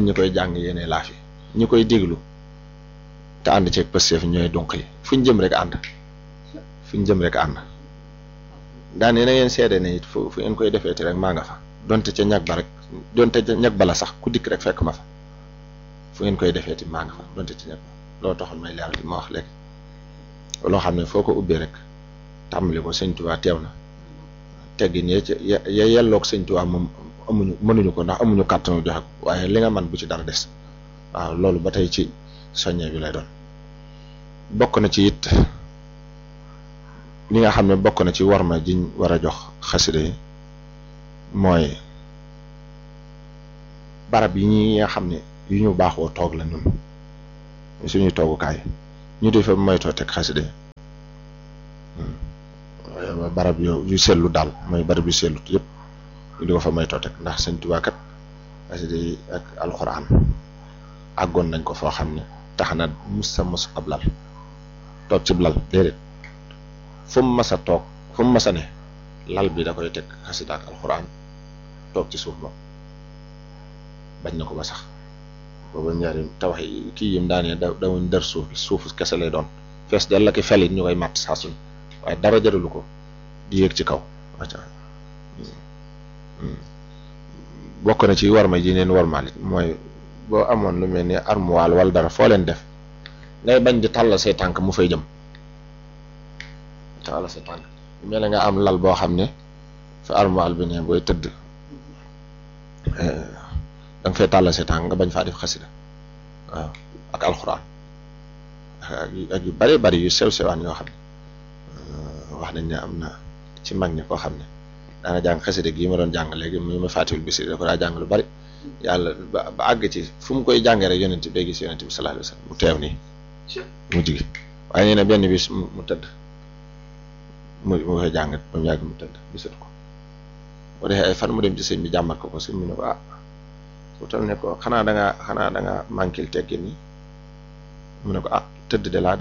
ñi koy jàng yéene laaf yi ñi koy déglu te ànd ceeg pësteef ñooy dunq yi fu ñu jëm rek ànd daane na ngeen seede ne it fu ngeen koy defeeti rek maa nga fa donte ca ñag ba rek donte ca ñag ba la sax ku dikk rek fekk ma fa fu ngeen koy defeeti maa nga fa donte ca ñag ba loo taxoon may leeral li ma wax léegi loo xam ne foo ko ubbee rek tàmbali ko sëñ Tuubaa teew na teggin ya yelloog sëñ Tuubaa moom mënuñu ko ndax amuñu kàttanu joxe ko waaye li nga man bu ci dara des waaw loolu ba tey ci soññee bi lay doon bokk na ci it li nga xam ne bokk na ci warma jiñ war a jox xasida yi mooy barab yi ñi nga xam ne yu ñu baaxoo toog la ñun suñuy toogukaay ñu di fa moytoo teg xasida yi barab yu sellu daal mooy barab yu sellut yëpp ñu di ko fa moytoo teg ndax Sëñ Tuubaa kat xasida yi ak alxuraan àggoon nañ ko foo xam ne tax na mus ab lal toog ci lal déedéet fu mu mas a toog fu mu mas a ne lal bi da koy teg xasida ak alxuraan toog ci suuf moom bañ na ko ba sax booba ñaari tawax yi kii yim daanee dawuñ dër suuf kese lay doon fees del la ki felit ñu koy màtt saa suñ waaye dara jëralu ko di yéeg ci kaw bokk na ci warma ji neen warmalit mooy boo amoon lu mel ni armoire wala dara foo leen def ngay bañ di tàllal say tànk mu fay jëm tàllal say tànk mel nga am lal boo xam ne fa armoire bi ne booy tëdd da nga fay tàllal say tànk nga bañ faa def xasida waaw ak alxuraan ak yu bari bari yu sew sewaan yoo xam ne wax nañ ne am na ci mag ñi koo xam ne daana jàng xasida gi ma doon jàng léegi mu ma fàttewul bisi da ko daa jàng lu bari yàlla ba àgg ci fu mu koy jàngee rek yonent bi gis yonent bi sallallahu alayhi wasallam mu teew nii mu jigi waaye nee na benn bis mu tëdd mu koy jàng ba mu yàgg mu tëdd gisatu ko boo defee ay fan mu dem ci sëñ bi jàmbat ko sëñ bi ne ko su tal ne ko xanaa da nga manquil teggin ni mu ne ko tëdd de laa